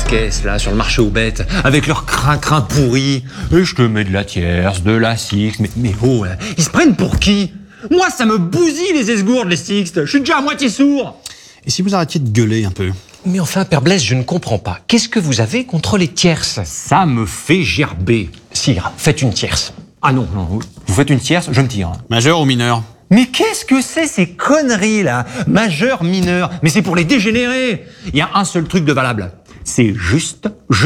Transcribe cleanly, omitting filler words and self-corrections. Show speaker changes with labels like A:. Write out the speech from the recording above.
A: caisses, là, sur le marché aux bêtes, avec leurs crin-crin pourris. Et je te mets de la tierce, de la Sixte, mais oh, là, ils se prennent pour qui? Moi, ça me bousille les esgourdes, les Sixtes. Je suis déjà à moitié sourd.
B: Et si vous arrêtiez de gueuler un peu?
C: Mais enfin, Père Blaise, je ne comprends pas. Qu'est-ce que vous avez contre les tierces?
A: Ça me fait gerber.
C: Sire, faites une tierce.
A: Ah non, vous faites une tierce, je me tire.
B: Majeur ou mineur?
A: Mais qu'est-ce que c'est ces conneries là? Majeur, mineur, mais c'est pour les dégénérés. Il y a un seul truc de valable, c'est juste